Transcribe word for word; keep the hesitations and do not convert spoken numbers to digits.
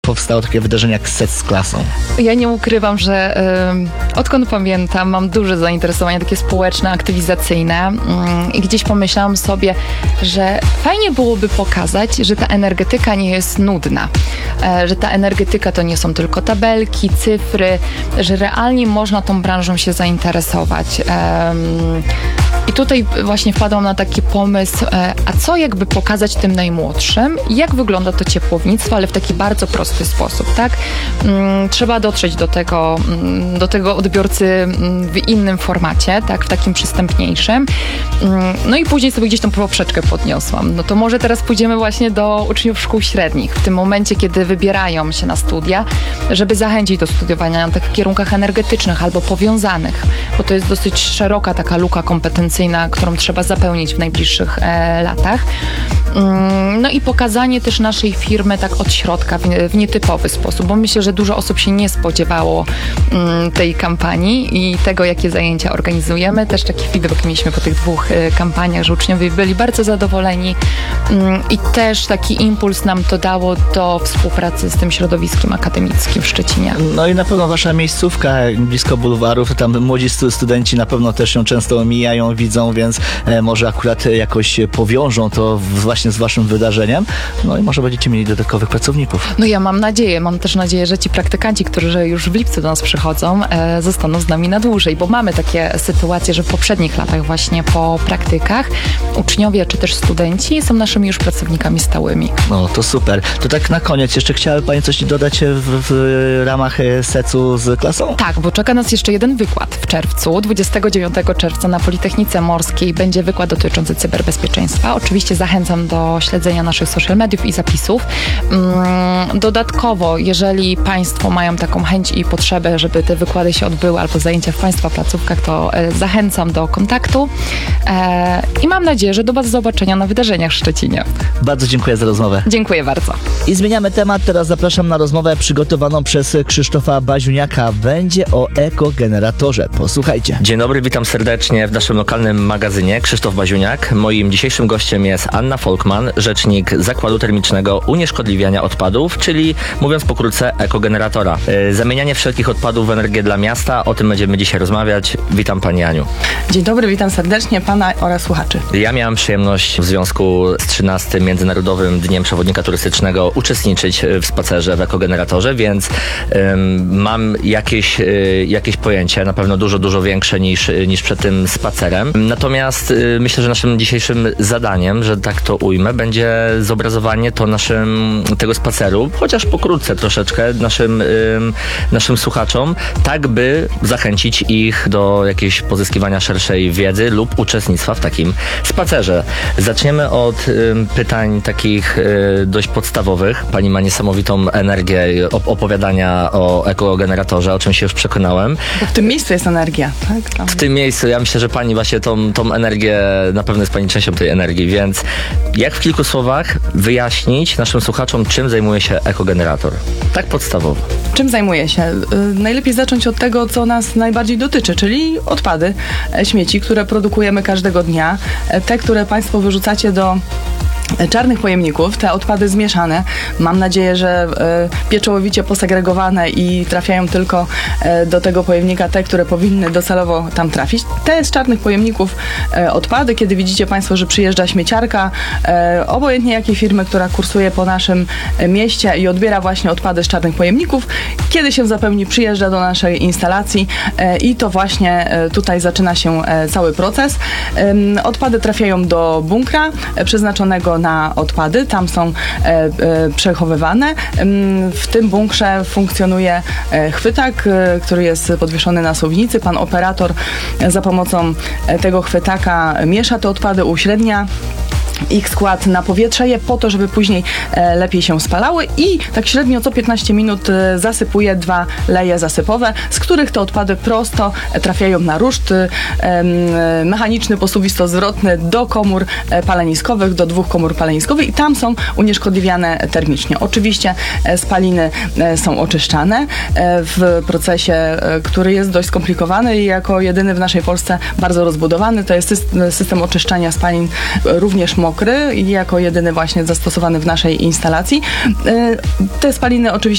powstało takie wydarzenie jak set z klasą? Ja nie ukrywam, że y, odkąd pamiętam, mam duże zainteresowanie takie społeczne, aktywizacyjne y, i gdzieś pomyślałam sobie, że fajnie byłoby pokazać, że ta energetyka nie jest nudna, y, że ta energetyka to nie są tylko tabelki, cyfry, że realnie można tą branżą się zainteresować. Y, I tutaj właśnie wpadłam na taki pomysł, a co jakby pokazać tym najmłodszym, jak wygląda to ciepłownictwo, ale w taki bardzo prosty sposób, tak? Trzeba dotrzeć do tego, do tego odbiorcy w innym formacie, tak? W takim przystępniejszym. No i później sobie gdzieś tą poprzeczkę podniosłam. No to może teraz pójdziemy właśnie do uczniów szkół średnich, w tym momencie, kiedy wybierają się na studia, żeby zachęcić do studiowania na takich kierunkach energetycznych albo powiązanych, bo to jest dosyć szeroka taka luka kompetencyjna, którą trzeba zapełnić w najbliższych e, latach. No i pokazanie też naszej firmy tak od środka, w, w nietypowy sposób, bo myślę, że dużo osób się nie spodziewało um, tej kampanii i tego, jakie zajęcia organizujemy. Też taki feedback mieliśmy po tych dwóch y, kampaniach, że uczniowie byli bardzo zadowoleni um, i też taki impuls nam to dało do współpracy z tym środowiskiem akademickim w Szczecinie. No i na pewno wasza miejscówka blisko bulwarów, tam młodzi studenci na pewno też ją często omijają, widzą, więc e, może akurat jakoś powiążą to w, właśnie z waszym wydarzeniem, no i może będziecie mieli dodatkowych pracowników. No ja mam nadzieję, mam też nadzieję, że ci praktykanci, którzy już w lipcu do nas przychodzą, e, zostaną z nami na dłużej, bo mamy takie sytuacje, że w poprzednich latach właśnie po praktykach uczniowie czy też studenci są naszymi już pracownikami stałymi. No to super. To tak na koniec, jeszcze chciałaby pani coś dodać w, w ramach secu z klasą? Tak, bo czeka nas jeszcze jeden wykład w czerwcu, dwudziestego dziewiątego czerwca na Politechnice Morskiej będzie wykład dotyczący cyberbezpieczeństwa. Oczywiście zachęcam do śledzenia naszych social mediów i zapisów. Dodatkowo, jeżeli Państwo mają taką chęć i potrzebę, żeby te wykłady się odbyły albo zajęcia w Państwa placówkach, to zachęcam do kontaktu i mam nadzieję, że do Was zobaczenia na wydarzeniach w Szczecinie. Bardzo dziękuję za rozmowę. Dziękuję bardzo. I zmieniamy temat. Teraz zapraszam na rozmowę przygotowaną przez Krzysztofa Baziuniaka. Będzie o ekogeneratorze. Posłuchajcie. Dzień dobry, witam serdecznie w naszym lokalnym magazynie. Krzysztof Baziuniak. Moim dzisiejszym gościem jest Anna Folkman, rzecznik Zakładu Termicznego Unieszkodliwiania Odpadów, czyli mówiąc pokrótce ekogeneratora. Yy, zamienianie wszelkich odpadów w energię dla miasta, o tym będziemy dzisiaj rozmawiać. Witam Pani Aniu. Dzień dobry, witam serdecznie Pana oraz słuchaczy. Ja miałem przyjemność w związku z trzynastym Międzynarodowym Dniem Przewodnika Turystycznego uczestniczyć w spacerze w ekogeneratorze, więc ym, mam jakieś, y, jakieś pojęcie, na pewno dużo, dużo większe niż, niż przed tym spacerem. Natomiast y, myślę, że naszym dzisiejszym zadaniem, że tak to ujmę, będzie zobrazowanie to naszym, tego spaceru, chociaż pokrótce troszeczkę naszym, ym, naszym słuchaczom, tak by zachęcić ich do jakiejś pozyskiwania szerszej wiedzy lub uczestnictwa w takim spacerze. Zaczniemy od ym, pytań takich y, dość podstawowych. Pani ma niesamowitą energię op- opowiadania o ekogeneratorze, o czym się już przekonałem. Bo w tym miejscu jest energia, tak? Tam. W tym miejscu, ja myślę, że Pani właśnie tą, tą energię, na pewno jest Pani częścią tej energii, więc jak w kilku słowach wyjaśnić naszym słuchaczom, czym zajmuje się ekogenerator? Tak podstawowo. Czym zajmuje się? Y, najlepiej zacząć od tego, co nas najbardziej dotyczy, czyli odpady, e, śmieci, które produkujemy każdego dnia, e, te, które Państwo wyrzucacie do czarnych pojemników, te odpady zmieszane. Mam nadzieję, że y, pieczołowicie posegregowane i trafiają tylko y, do tego pojemnika te, które powinny docelowo tam trafić. Te z czarnych pojemników y, odpady, kiedy widzicie Państwo, że przyjeżdża śmieciarka, y, obojętnie jakiej firmy, która kursuje po naszym y, mieście i odbiera właśnie odpady z czarnych pojemników, kiedy się zapełni, przyjeżdża do naszej instalacji y, i to właśnie y, tutaj zaczyna się y, cały proces. Y, odpady trafiają do bunkra y, przeznaczonego na odpady. Tam są e, e, przechowywane. E, w tym bunkrze funkcjonuje e, chwytak, e, który jest podwieszony na suwnicy. Pan operator e, za pomocą e, tego chwytaka miesza te odpady, uśrednia ich skład na powietrze je po to, żeby później e, lepiej się spalały i tak średnio co piętnaście minut e, zasypuje dwa leje zasypowe, z których te odpady prosto e, trafiają na ruszt e, e, mechaniczny, posuwisto-zwrotny do komór e, paleniskowych, do dwóch komór paleniskowych i tam są unieszkodliwiane termicznie. Oczywiście e, spaliny e, są oczyszczane e, w procesie, e, który jest dość skomplikowany i jako jedyny w naszej Polsce bardzo rozbudowany. To jest system, system oczyszczania spalin e, również mokry i jako jedyny właśnie zastosowany w naszej instalacji. Te spaliny oczywiście